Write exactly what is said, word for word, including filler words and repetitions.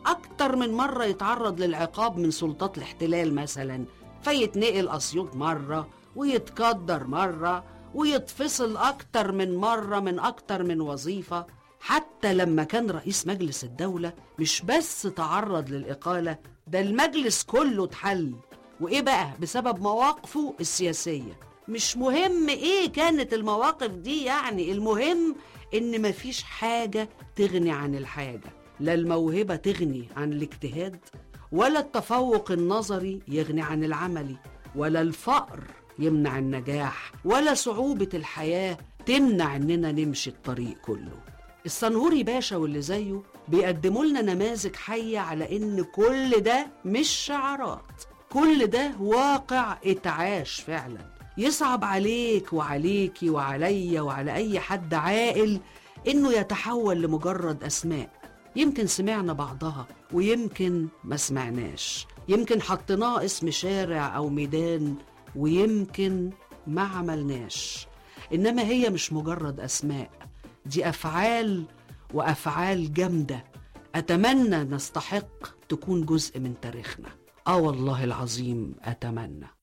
أكتر من مرة يتعرض للعقاب من سلطات الاحتلال مثلا، فيتنقل أسيوط مرة ويتقدر مرة ويتفصل أكتر من مرة من أكتر من وظيفة. حتى لما كان رئيس مجلس الدولة مش بس تعرض للإقالة، ده المجلس كله اتحل. وإيه بقى؟ بسبب مواقفه السياسية. مش مهم إيه كانت المواقف دي، يعني المهم إن مفيش حاجة تغني عن الحاجة، لا الموهبة تغني عن الاجتهاد، ولا التفوق النظري يغني عن العملي، ولا الفقر يمنع النجاح، ولا صعوبة الحياة تمنع إننا نمشي الطريق كله. السنهوري باشا واللي زيه بيقدموا لنا نماذج حية على إن كل ده مش شعارات، كل ده واقع اتعاش فعلا. يصعب عليك وعليكي وعليا وعلى أي حد عاقل إنه يتحول لمجرد أسماء. يمكن سمعنا بعضها ويمكن ما سمعناش، يمكن حطيناه اسم شارع أو ميدان ويمكن ما عملناش، إنما هي مش مجرد أسماء، دي أفعال، وأفعال جامدة أتمنى نستحق تكون جزء من تاريخنا. آه والله العظيم أتمنى.